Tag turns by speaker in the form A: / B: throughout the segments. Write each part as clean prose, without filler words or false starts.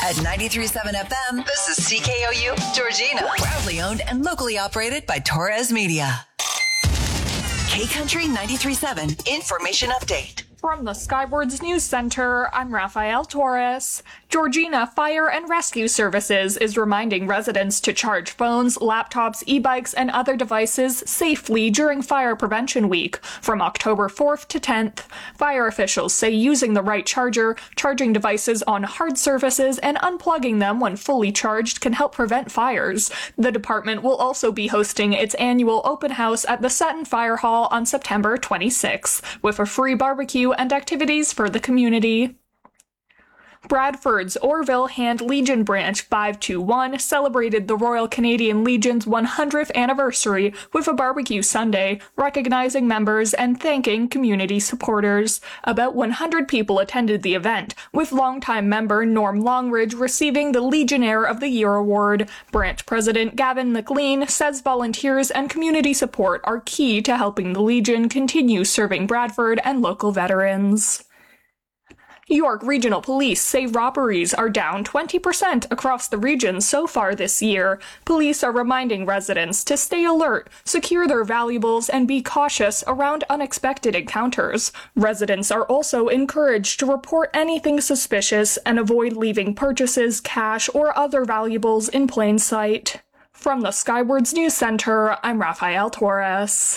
A: At 93.7 FM, this is CKOU, Georgina. Proudly owned and locally operated by Torres Media. K-Country 93.7 Information Update.
B: From the Skywards News Center, I'm Rafael Torres. Georgina Fire and Rescue Services is reminding residents to charge phones, laptops, e-bikes, and other devices safely during Fire Prevention Week from October 4th to 10th. Fire officials say using the right charger, charging devices on hard surfaces, and unplugging them when fully charged can help prevent fires. The department will also be hosting its annual open house at the Sutton Fire Hall on September 26th, with a free barbecue and activities for the community. Bradford's Orville Hand Legion Branch 521 celebrated the Royal Canadian Legion's 100th anniversary with a barbecue Sunday, recognizing members and thanking community supporters. About 100 people attended the event, with longtime member Norm Longridge receiving the Legionnaire of the Year award. Branch President Gavin McLean says volunteers and community support are key to helping the Legion continue serving Bradford and local veterans. York Regional Police say robberies are down 20% across the region so far this year. Police are reminding residents to stay alert, secure their valuables, and be cautious around unexpected encounters. Residents are also encouraged to report anything suspicious and avoid leaving purchases, cash, or other valuables in plain sight. From the Skywards News Center, I'm Rafael Torres.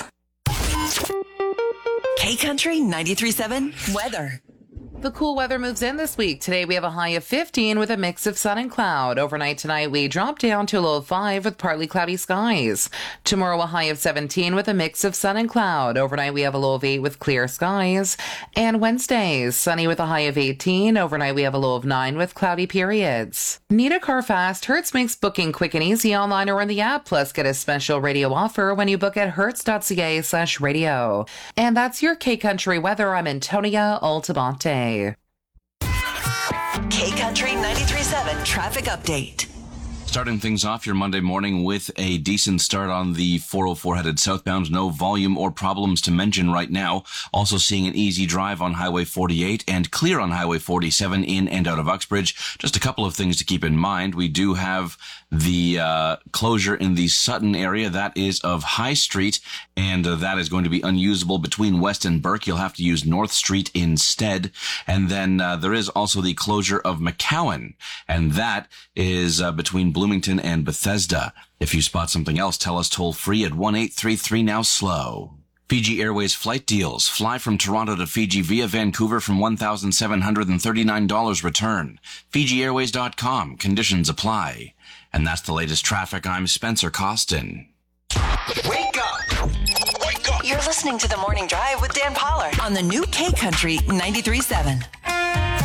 A: K-Country 93.7 Weather.
C: The cool weather moves in this week. Today we have a high of 15 with a mix of sun and cloud. Overnight tonight we drop down to a low of 5 with partly cloudy skies. Tomorrow a high of 17 with a mix of sun and cloud. Overnight we have a low of 8 with clear skies. And Wednesday, sunny with a high of 18. Overnight we have a low of 9 with cloudy periods. Need a car fast? Hertz makes booking quick and easy online or in the app. Plus get a special radio offer when you book at hertz.ca/radio. And that's your K-Country weather. I'm Antonia Altamonte.
A: K-Country 93.7 Traffic Update.
D: Starting things off your Monday morning with a decent start on the 404 headed southbound. No volume or problems to mention right now. Also seeing an easy drive on Highway 48 and clear on Highway 47 in and out of Uxbridge. Just a couple of things to keep in mind. We do have the closure in the Sutton area. That is of High Street, and that is going to be unusable between West and Burke. You'll have to use North Street instead. And then there is also the closure of McCowan, and that is between Bloomington and Bethesda. If you spot something else, tell us toll free at 1-833-NOW-SLOW. Fiji Airways flight deals. Fly from Toronto to Fiji via Vancouver from $1,739 return. FijiAirways.com. Conditions apply. And that's the latest traffic. I'm Spencer Costin.
A: Wake up! Wake up! You're listening to The Morning Drive with Dan Pollard on the new K-Country 93.7.